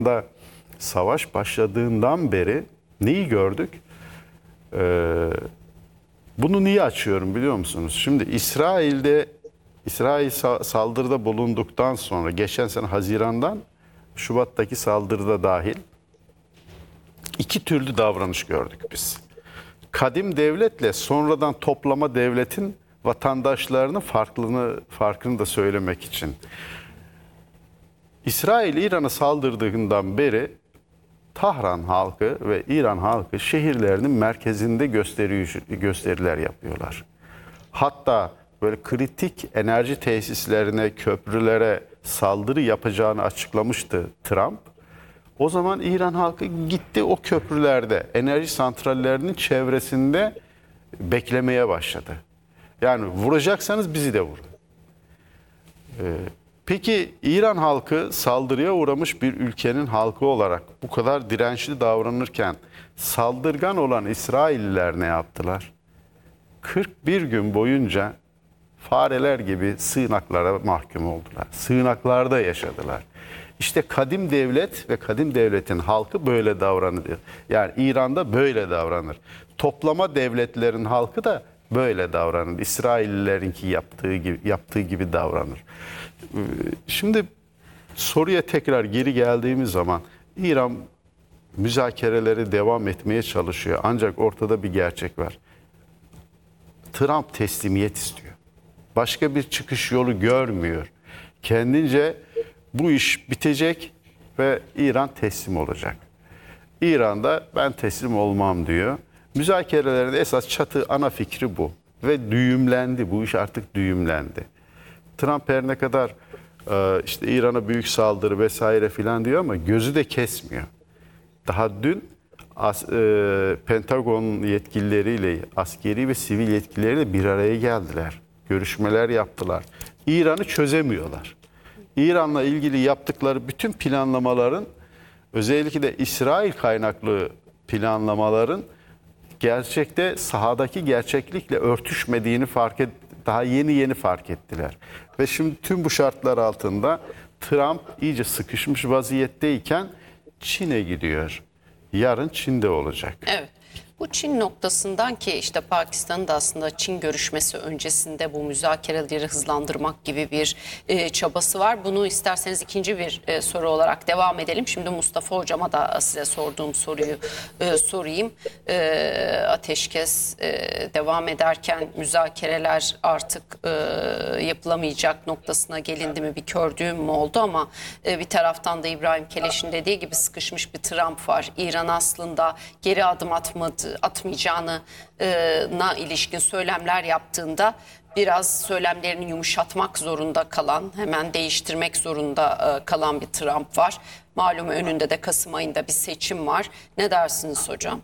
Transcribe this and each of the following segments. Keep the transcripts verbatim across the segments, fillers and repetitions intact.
da savaş başladığından beri neyi gördük? Ee, bunu niye açıyorum biliyor musunuz? Şimdi İsrail'de İsrail saldırıda bulunduktan sonra geçen sene Haziran'dan Şubat'taki saldırıda dahil iki türlü davranış gördük biz. Kadim devletle sonradan toplama devletin vatandaşlarının farklılığını, farkını da söylemek için. İsrail İran'a saldırdığından beri Tahran halkı ve İran halkı şehirlerinin merkezinde gösteri, gösteriler yapıyorlar. Hatta böyle kritik enerji tesislerine, köprülere saldırı yapacağını açıklamıştı Trump. O zaman İran halkı gitti o köprülerde, enerji santrallerinin çevresinde beklemeye başladı. Yani vuracaksanız bizi de vurun. Ee, peki İran halkı saldırıya uğramış bir ülkenin halkı olarak bu kadar dirençli davranırken saldırgan olan İsrailliler ne yaptılar? kırk bir gün boyunca fareler gibi sığınaklara mahkum oldular. Sığınaklarda yaşadılar. İşte kadim devlet ve kadim devletin halkı böyle davranır. Yani İran'da böyle davranır. Toplama devletlerin halkı da böyle davranır. İsraillilerinki yaptığı gibi, yaptığı gibi davranır. Şimdi soruya tekrar geri geldiğimiz zaman İran müzakereleri devam etmeye çalışıyor. Ancak ortada bir gerçek var. Trump teslimiyet istiyor. Başka bir çıkış yolu görmüyor. Kendince bu iş bitecek ve İran teslim olacak. İran'da ben teslim olmam diyor. Müzakerelerin esas çatı ana fikri bu. Ve düğümlendi. Bu iş artık düğümlendi. Trump her ne kadar işte İran'a büyük saldırı vesaire filan diyor ama gözü de kesmiyor. Daha dün As, e, Pentagon yetkilileriyle, askeri ve sivil yetkilileriyle bir araya geldiler. Görüşmeler yaptılar. İran'ı çözemiyorlar. İran'la ilgili yaptıkları bütün planlamaların, özellikle de İsrail kaynaklı planlamaların gerçekte sahadaki gerçeklikle örtüşmediğini fark et, daha yeni yeni fark ettiler. Ve şimdi tüm bu şartlar altında Trump iyice sıkışmış vaziyetteyken Çin'e gidiyor. Yarın Çin'de olacak. Evet. Bu Çin noktasından ki işte Pakistan'ın da aslında Çin görüşmesi öncesinde bu müzakereleri hızlandırmak gibi bir e, çabası var. Bunu isterseniz ikinci bir e, soru olarak devam edelim. Şimdi Mustafa Hocama da size sorduğum soruyu e, sorayım. E, ateşkes e, devam ederken müzakereler artık e, yapılamayacak noktasına gelindi mi, bir kördüğüm mü oldu ama e, bir taraftan da İbrahim Keleş'in dediği gibi sıkışmış bir Trump var. İran aslında geri adım atmadı atmayacağına e, ilişkin söylemler yaptığında biraz söylemlerini yumuşatmak zorunda kalan, hemen değiştirmek zorunda e, kalan bir Trump var. Malum önünde de Kasım ayında bir seçim var. Ne dersiniz hocam?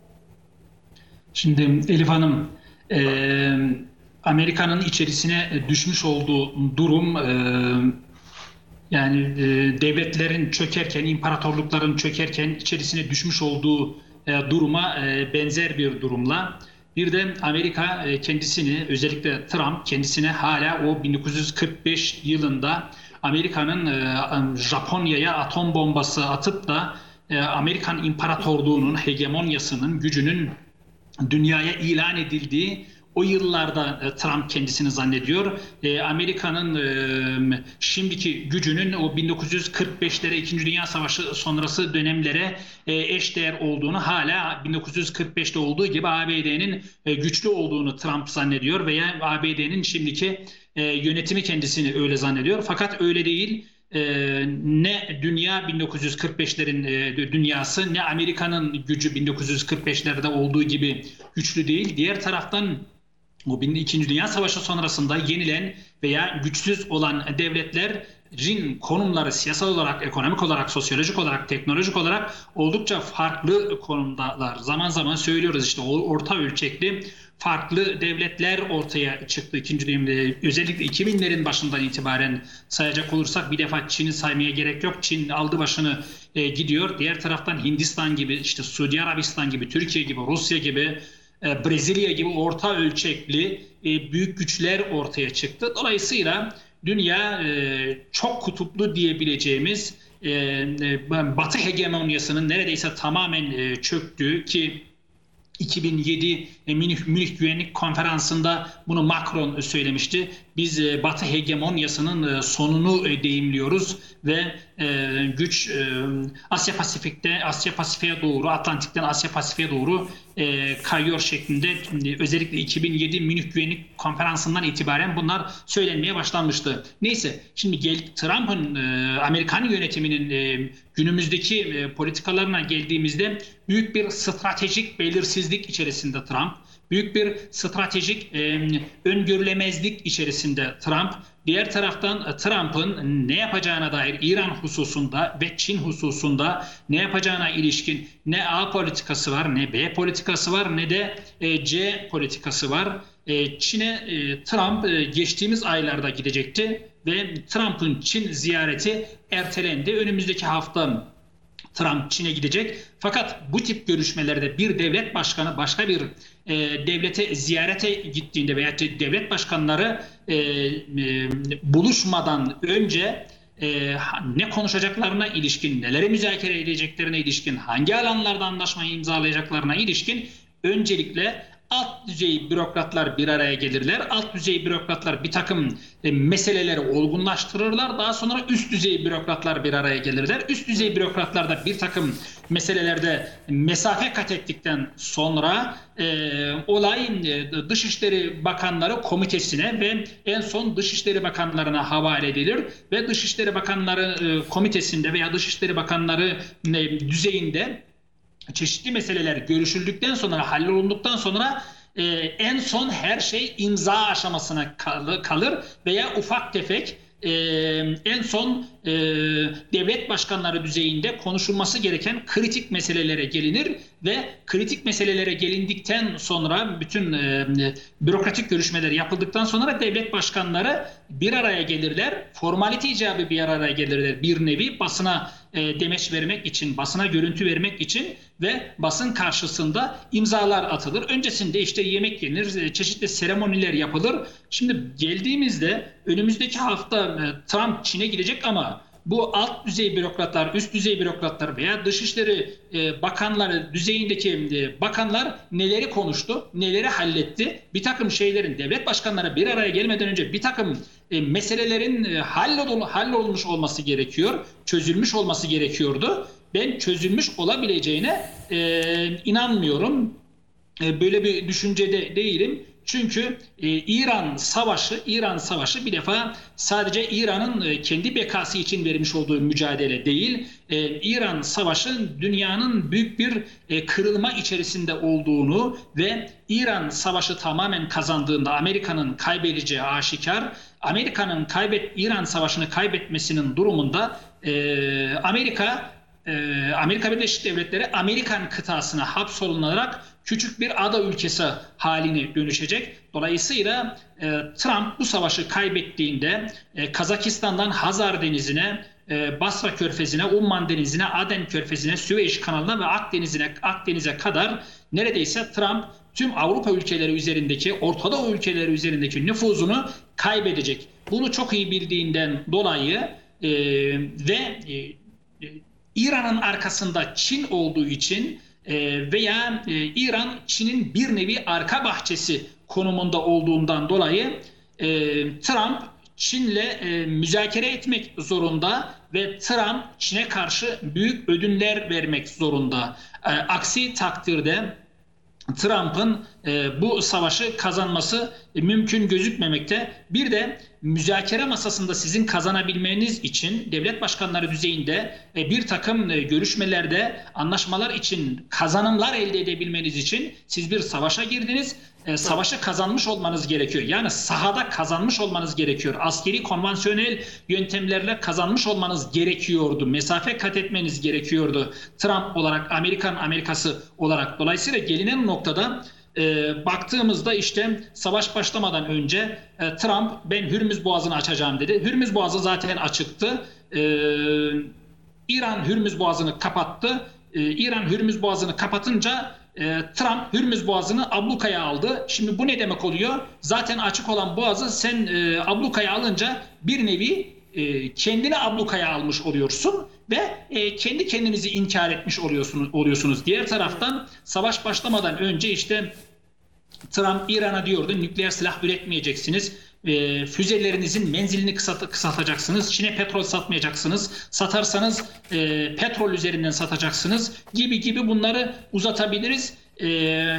Şimdi Elif Hanım, e, Amerika'nın içerisine düşmüş olduğu durum, e, yani e, devletlerin çökerken, imparatorlukların çökerken içerisine düşmüş olduğu duruma benzer bir durumla, bir de Amerika kendisini, özellikle Trump kendisine hala o bin dokuz yüz kırk beş yılında Amerika'nın Japonya'ya atom bombası atıp da Amerikan İmparatorluğu'nun hegemonyasının, gücünün dünyaya ilan edildiği o yıllarda Trump kendisini zannediyor. E, Amerika'nın e, şimdiki gücünün o bin dokuz yüz kırk beşlere, İkinci Dünya Savaşı sonrası dönemlere e, eşdeğer olduğunu, hala bin dokuz yüz kırk beşte olduğu gibi A B D'nin e, güçlü olduğunu Trump zannediyor veya A B D'nin şimdiki e, yönetimi kendisini öyle zannediyor. Fakat öyle değil. Ee, ne dünya bin dokuz yüz kırk beşlerin e, dünyası, ne Amerika'nın gücü bin dokuz yüz kırk beşlerde olduğu gibi güçlü değil. Diğer taraftan o İkinci Dünya Savaşı sonrasında yenilen veya güçsüz olan devletlerin konumları siyasal olarak, ekonomik olarak, sosyolojik olarak, teknolojik olarak oldukça farklı konumdalar. Zaman zaman söylüyoruz işte orta ölçekli farklı devletler ortaya çıktı ikinci dönemde. Özellikle iki binlerin başından itibaren sayacak olursak bir defa Çin'i saymaya gerek yok. Çin aldı başını e, gidiyor. Diğer taraftan Hindistan gibi, işte Suudi Arabistan gibi, Türkiye gibi, Rusya gibi, e, Brezilya gibi orta ölçekli e, büyük güçler ortaya çıktı. Dolayısıyla dünya e, çok kutuplu diyebileceğimiz e, e, Batı hegemonyasının neredeyse tamamen e, çöktüğü ki iki bin yedi Münih, Münih Güvenlik Konferansı'nda bunu Macron söylemişti. Biz e, Batı hegemonyasının e, sonunu e, deyimliyoruz ve e, güç e, Asya Pasifik'te Asya Pasifik'e doğru, Atlantik'ten Asya Pasifik'e doğru e, kayıyor şeklinde e, özellikle iki bin yedi Münih Güvenlik Konferansı'ndan itibaren bunlar söylenmeye başlanmıştı. Neyse şimdi gel, Trump'ın e, Amerikan yönetiminin e, günümüzdeki e, politikalarına geldiğimizde büyük bir stratejik belirsizlik içerisinde Trump. Büyük bir stratejik e, öngörülemezlik içerisinde Trump. Diğer taraftan Trump'ın ne yapacağına dair İran hususunda ve Çin hususunda ne yapacağına ilişkin ne A politikası var, ne B politikası var, ne de e, C politikası var. E, Çin'e e, Trump e, geçtiğimiz aylarda gidecekti ve Trump'ın Çin ziyareti ertelendi. Önümüzdeki hafta Trump Çin'e gidecek. Fakat bu tip görüşmelerde bir devlet başkanı başka bir e, devlete ziyarete gittiğinde veya devlet başkanları e, e, buluşmadan önce e, ne konuşacaklarına ilişkin, neleri müzakere edeceklerine ilişkin, hangi alanlarda anlaşmayı imzalayacaklarına ilişkin öncelikle alt düzey bürokratlar bir araya gelirler. Alt düzey bürokratlar bir takım e, meseleleri olgunlaştırırlar. Daha sonra üst düzey bürokratlar bir araya gelirler. Üst düzey bürokratlar da bir takım meselelerde mesafe kat ettikten sonra e, olay e, Dışişleri Bakanları Komitesi'ne ve en son Dışişleri Bakanlarına havale edilir ve Dışişleri Bakanları e, Komitesi'nde veya Dışişleri Bakanları e, düzeyinde çeşitli meseleler görüşüldükten sonra, hallolunduktan sonra e, en son her şey imza aşamasına kal kalır veya ufak tefek e, en son e, devlet başkanları düzeyinde konuşulması gereken kritik meselelere gelinir ve kritik meselelere gelindikten sonra bütün e, bürokratik görüşmeler yapıldıktan sonra devlet başkanları bir araya gelirler. Formalite icabı bir araya gelirler. Bir nevi basına e, demeç vermek için, basına görüntü vermek için ve basın karşısında imzalar atılır. Öncesinde işte yemek yenir, çeşitli seremoniler yapılır. Şimdi geldiğimizde önümüzdeki hafta e, Trump Çin'e gidecek ama bu alt düzey bürokratlar, üst düzey bürokratlar veya Dışişleri e, Bakanları düzeyindeki e, bakanlar neleri konuştu, neleri halletti? Bir takım şeylerin devlet başkanları bir araya gelmeden önce bir takım e, meselelerin e, hallol hallolmuş olması gerekiyor, çözülmüş olması gerekiyordu. Ben çözülmüş olabileceğine e, inanmıyorum. E, böyle bir düşüncede değilim. Çünkü e, İran Savaşı, İran Savaşı bir defa sadece İran'ın e, kendi bekası için vermiş olduğu mücadele değil, e, İran Savaşı dünyanın büyük bir e, kırılma içerisinde olduğunu ve İran Savaşı tamamen kazandığında Amerika'nın kaybedeceği aşikar. Amerika'nın kaybet İran Savaşı'nı kaybetmesinin durumunda e, Amerika e, Amerika Birleşik Devletleri Amerikan kıtasına hapsolunarak küçük bir ada ülkesi haline dönüşecek. Dolayısıyla e, Trump bu savaşı kaybettiğinde e, Kazakistan'dan Hazar Denizi'ne, e, Basra Körfezi'ne, Umman Denizi'ne, Aden Körfezi'ne, Süveyş Kanalı'na ve Akdeniz'ine, Akdeniz'e kadar neredeyse Trump tüm Avrupa ülkeleri üzerindeki, Orta Doğu ülkeleri üzerindeki nüfuzunu kaybedecek. Bunu çok iyi bildiğinden dolayı e, ve e, İran'ın arkasında Çin olduğu için veya İran Çin'in bir nevi arka bahçesi konumunda olduğundan dolayı Trump Çin'le müzakere etmek zorunda ve Trump Çin'e karşı büyük ödünler vermek zorunda. Aksi takdirde Trump'ın e, bu savaşı kazanması e, mümkün gözükmemekte. Bir de müzakere masasında sizin kazanabilmeniz için devlet başkanları düzeyinde e, bir takım e, görüşmelerde anlaşmalar için kazanımlar elde edebilmeniz için siz bir savaşa girdiniz. E, savaşı kazanmış olmanız gerekiyor. Yani sahada kazanmış olmanız gerekiyor. Askeri konvansiyonel yöntemlerle kazanmış olmanız gerekiyordu. Mesafe kat etmeniz gerekiyordu. Trump olarak, Amerikan Amerikası olarak. Dolayısıyla gelinen noktada e, baktığımızda işte savaş başlamadan önce e, Trump ben Hürmüz Boğazı'nı açacağım dedi. Hürmüz Boğazı zaten açıktı. E, İran Hürmüz Boğazı'nı kapattı. E, İran Hürmüz Boğazı'nı kapatınca Trump Hürmüz Boğazı'nı ablukaya aldı. Şimdi bu ne demek oluyor? Zaten açık olan boğazı sen e, ablukaya alınca bir nevi e, kendini ablukaya almış oluyorsun ve e, kendi kendinizi inkar etmiş oluyorsunuz, oluyorsunuz. Diğer taraftan savaş başlamadan önce işte Trump İran'a diyordu nükleer silah üretmeyeceksiniz. E, füzelerinizin menzilini kısalt kısaltacaksınız. Çin'e petrol satmayacaksınız. Satarsanız e, petrol üzerinden satacaksınız gibi gibi bunları uzatabiliriz. E,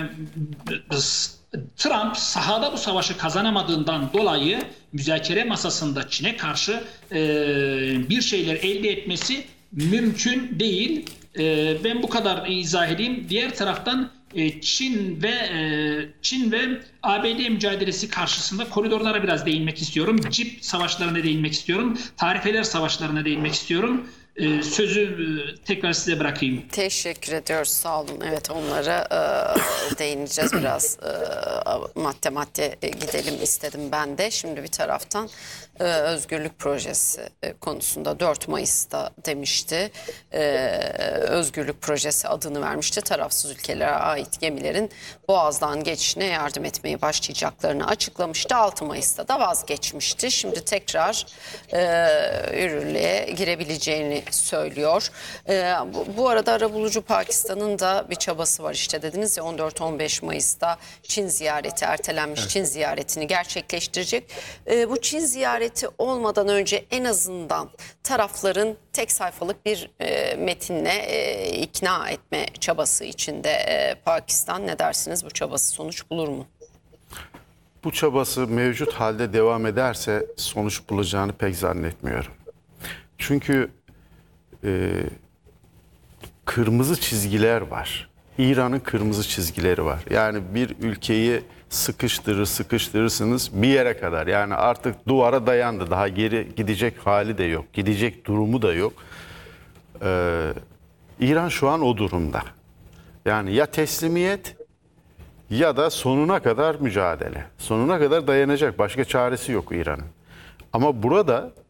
Trump sahada bu savaşı kazanamadığından dolayı müzakere masasında Çin'e karşı e, bir şeyler elde etmesi mümkün değil. E, ben bu kadar izah edeyim. Diğer taraftan e, Çin ve e, Çin ve A B D mücadelesi karşısında koridorlara biraz değinmek istiyorum. Cip savaşlarına değinmek istiyorum. Tarifeler savaşlarına değinmek istiyorum. Ee, sözü e, tekrar size bırakayım. Teşekkür ediyoruz. Sağ olun. Evet, onlara e, değineceğiz biraz. E, madde madde gidelim istedim ben de. Şimdi bir taraftan e, Özgürlük Projesi e, konusunda dört Mayıs'ta demişti. E, Özgürlük Projesi adını vermişti. Tarafsız ülkelere ait gemilerin Boğaz'dan geçişine yardım etmeye başlayacaklarını açıklamıştı. altı Mayıs'ta da vazgeçmişti. Şimdi tekrar e, yürürlüğe girebileceğini söylüyor. Ee, bu, bu arada arabulucu Pakistan'ın da bir çabası var. İşte dediniz ya on dört on beş Mayıs'ta Çin ziyareti ertelenmiş. Evet. Çin ziyaretini gerçekleştirecek. Ee, bu Çin ziyareti olmadan önce en azından tarafların tek sayfalık bir e, metinle e, ikna etme çabası içinde e, Pakistan. Ne dersiniz, bu çabası sonuç bulur mu? Bu çabası mevcut halde devam ederse sonuç bulacağını pek zannetmiyorum. Çünkü e, kırmızı çizgiler var. İran'ın kırmızı çizgileri var. Yani bir ülkeyi sıkıştırır sıkıştırırsınız bir yere kadar. Yani artık duvara dayandı. Daha geri gidecek hali de yok. Gidecek durumu da yok. Ee, İran şu an o durumda. Yani ya teslimiyet ya da sonuna kadar mücadele. Sonuna kadar dayanacak. Başka çaresi yok İran'ın. Ama burada